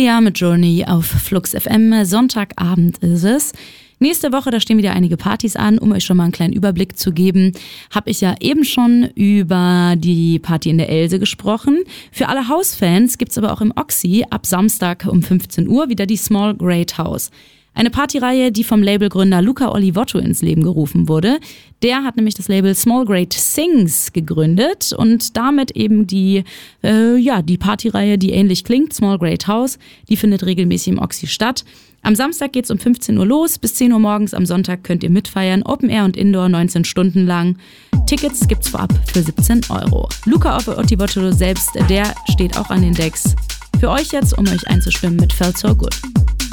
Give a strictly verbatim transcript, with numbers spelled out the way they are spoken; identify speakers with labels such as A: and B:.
A: Emilia mit Journey auf Flux F M. Sonntagabend ist es. Nächste Woche, da stehen wieder einige Partys an. Um euch schon mal einen kleinen Überblick zu geben, habe ich ja eben schon über die Party in der Else gesprochen. Für alle House-Fans gibt's aber auch im Oxy ab Samstag um fünfzehn Uhr wieder die Small Great House. Eine Partyreihe, die vom Labelgründer Luca Olivotto ins Leben gerufen wurde. Der hat nämlich das Label Small Great Sings gegründet und damit eben die, äh, ja, die Partyreihe, die ähnlich klingt, Small Great House, die findet regelmäßig im Oxy statt. Am Samstag geht's um fünfzehn Uhr los, bis zehn Uhr morgens. Am Sonntag könnt ihr mitfeiern, Open Air und Indoor, neunzehn Stunden lang. Tickets gibt's vorab für siebzehn Euro. Luca Olivotto selbst, der steht auch an den Decks. Für euch jetzt, um euch einzustimmen mit Felt So Good.